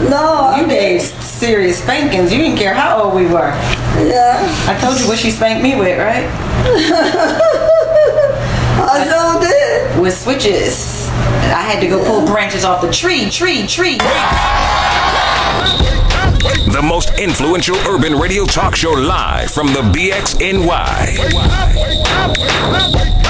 No, You gave serious spankings. You didn't care how old we were. Yeah. I told you what she spanked me with, right? I know that. With switches. I had to go pull branches off the tree. The most influential urban radio talk show live from the BXNY.